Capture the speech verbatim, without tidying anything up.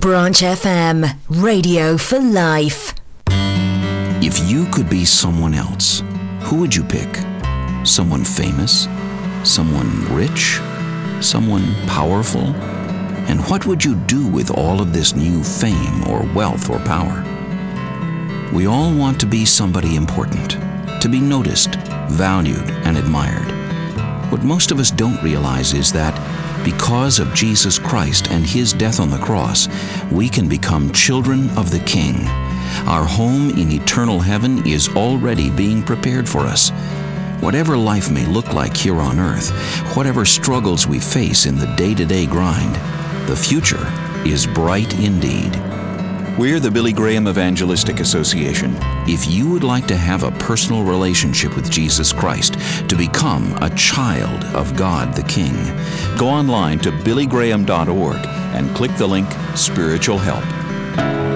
Branch F M, radio for life. If you could be someone else, who would you pick? Someone famous? Someone rich? Someone powerful? And what would you do with all of this new fame or wealth or power? We all want to be somebody important, to be noticed, valued, and admired. What most of us don't realize is that because of Jesus Christ and His death on the cross, we can become children of the King. Our home in eternal heaven is already being prepared for us. Whatever life may look like here on earth, whatever struggles we face in the day-to-day grind, the future is bright indeed. We're the Billy Graham Evangelistic Association. If you would like to have a personal relationship with Jesus Christ, to become a child of God the King, go online to billy graham dot org and click the link Spiritual Help.